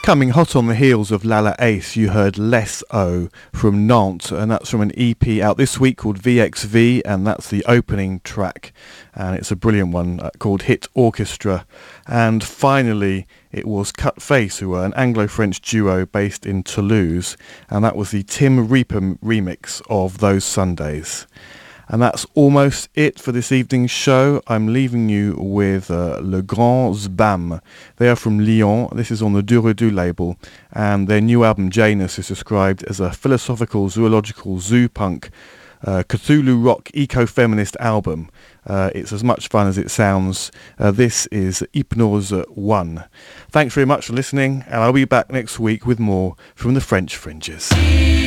Coming hot on the heels of Lala Ace, you heard Less O from Nantes, and that's from an EP out this week called VXV, and that's the opening track, and it's a brilliant one called Hit Orchestra. And finally, it was Cut Face, who were an Anglo-French duo based in Toulouse, and that was the Tim Reaper remix of Those Sundays. And that's almost it for this evening's show. I'm leaving you with Le Grand Zbam. They are from Lyon. This is on the Durudu label. And their new album, Janus, is described as a philosophical, zoological, zoo punk, Cthulhu rock, eco-feminist album. It's as much fun as it sounds. This is Hypnose 1. Thanks very much for listening, and I'll be back next week with more from the French Fringes.